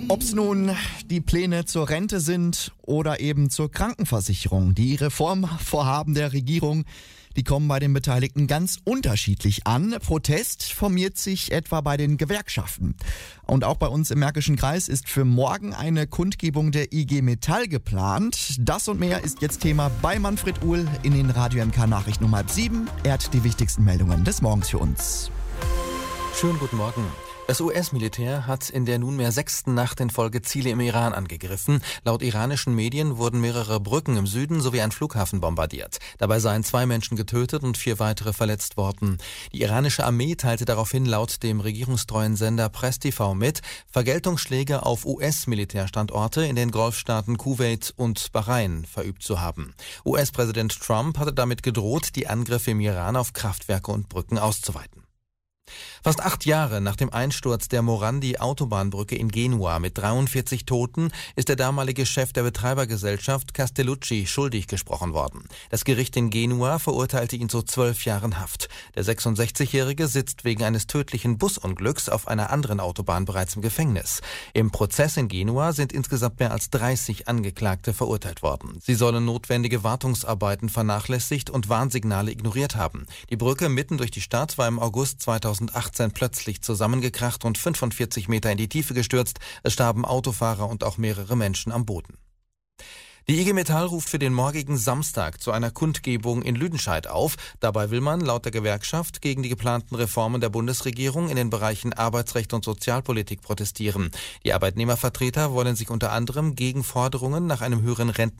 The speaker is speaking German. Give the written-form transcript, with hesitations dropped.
Ob es nun die Pläne zur Rente sind oder eben zur Krankenversicherung, die Reformvorhaben der Regierung, die kommen bei den Beteiligten ganz unterschiedlich an. Protest formiert sich etwa bei den Gewerkschaften. Und auch bei uns im Märkischen Kreis ist für morgen eine Kundgebung der IG Metall geplant. Das und mehr ist jetzt Thema bei Manfred Uhl in den Radio MK Nachrichten um 6:30. Er hat die wichtigsten Meldungen des Morgens für uns. Schönen guten Morgen. Das US-Militär hat in der nunmehr 6. Nacht in Folge Ziele im Iran angegriffen. Laut iranischen Medien wurden mehrere Brücken im Süden sowie ein Flughafen bombardiert. Dabei seien 2 Menschen getötet und 4 weitere verletzt worden. Die iranische Armee teilte daraufhin laut dem regierungstreuen Sender Press TV mit, Vergeltungsschläge auf US-Militärstandorte in den Golfstaaten Kuwait und Bahrain verübt zu haben. US-Präsident Trump hatte damit gedroht, die Angriffe im Iran auf Kraftwerke und Brücken auszuweiten. Fast 8 Jahre nach dem Einsturz der Morandi-Autobahnbrücke in Genua mit 43 Toten ist der damalige Chef der Betreibergesellschaft Castellucci schuldig gesprochen worden. Das Gericht in Genua verurteilte ihn zu 12 Jahren Haft. Der 66-Jährige sitzt wegen eines tödlichen Busunglücks auf einer anderen Autobahn bereits im Gefängnis. Im Prozess in Genua sind insgesamt mehr als 30 Angeklagte verurteilt worden. Sie sollen notwendige Wartungsarbeiten vernachlässigt und Warnsignale ignoriert haben. Die Brücke mitten durch die Stadt war im August 2018 plötzlich zusammengekracht und 45 Meter in die Tiefe gestürzt. Es starben Autofahrer und auch mehrere Menschen am Boden. Die IG Metall ruft für den morgigen Samstag zu einer Kundgebung in Lüdenscheid auf. Dabei will man laut der Gewerkschaft gegen die geplanten Reformen der Bundesregierung in den Bereichen Arbeitsrecht und Sozialpolitik protestieren. Die Arbeitnehmervertreter wollen sich unter anderem gegen Forderungen nach einem höheren